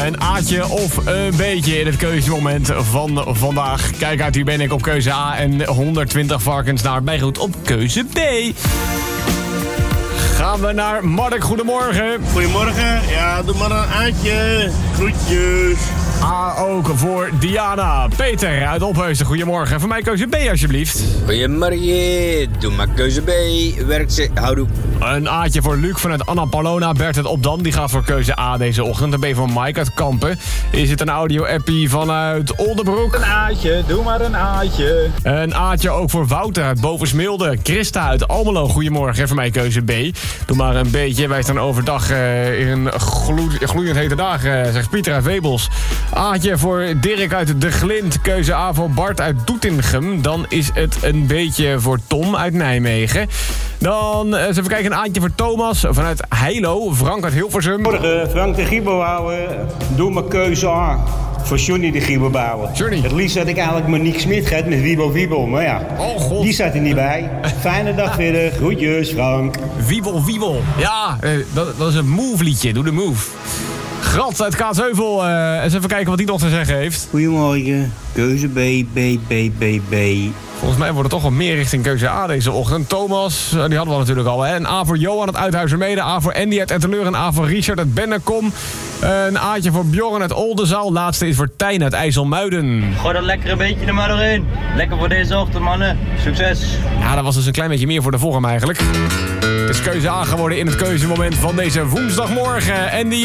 Een A'tje of een beetje in het keuzemoment van vandaag. Kijk uit, hier ben ik op keuze A en 120 varkens naar bijgoed op keuze B. Gaan we naar Mark, goedemorgen. Goedemorgen, ja, doe maar een A'tje. Groetjes. A ook voor Diana. Peter uit Opheusden, goedemorgen. Voor mij keuze B alsjeblieft. Goedemorgen, doe maar keuze B. Werk ze, houdoe. Een A'tje voor Luc vanuit Anna Paulona. Bert uit Opdam, die gaat voor keuze A deze ochtend. Een B voor Mike uit Kampen. Is het een audio-appie vanuit Oldenbroek? Een A'tje, doe maar een A'tje. Een A'tje ook voor Wouter uit Bovensmilde. Christa uit Almelo, goedemorgen. Voor mij keuze B. Doe maar een beetje. Wij staan overdag in gloeiend hete dagen, zegt Pieter uit Webels. A'tje voor Dirk uit De Glint. Keuze A voor Bart uit Doetinchem. Dan is het een beetje voor Tom uit Nijmegen. Dan eens even kijken, een A'tje voor Thomas vanuit Heilo. Frank uit Hilversum. Morgen, Frank de Giebelbouwer. Doe mijn keuze A. Voor Johnny de Giebelbouwer. Johnny. Het liefst had ik eigenlijk Monique Smit gehad met Wiebel. Maar ja, Oh, God. die zat er niet bij. Fijne dag verder. Groetjes, Frank. Wiebel. Ja, dat is een move liedje. Doe de move. Grats uit Kaatsheuvel. Eens even kijken wat hij nog te zeggen heeft. Goedemorgen. Keuze B. Volgens mij wordt het toch wel meer richting keuze A deze ochtend. Thomas, die hadden we natuurlijk al. Hè? Een A voor Johan uit Uithuizermede. A voor Andy uit Etteleur. Een A voor Richard uit Bennekom. Een A'tje voor Bjorn uit Oldenzaal. Laatste is voor Tijn uit IJsselmuiden. Gooi dat lekkere beetje er maar doorheen. Lekker voor deze ochtend, mannen. Succes. Ja, dat was dus een klein beetje meer voor de vorm eigenlijk. Het is keuze A geworden in het keuzemoment van deze woensdagmorgen. En die